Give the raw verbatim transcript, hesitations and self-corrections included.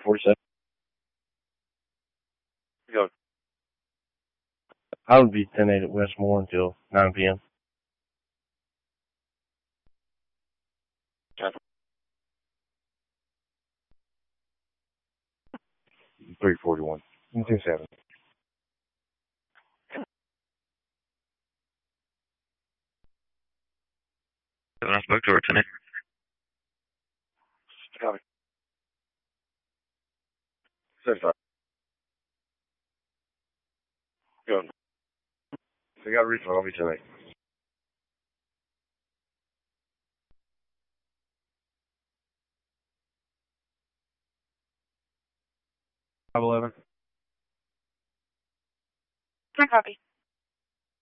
forty-seven. Go. I would be ten eight at Westmore until nine p.m. Okay. three forty-one. two seven. I spoke to her tonight. Copy. Certified. Go. So you got a refund. I'll be tonight. five eleven. I copy.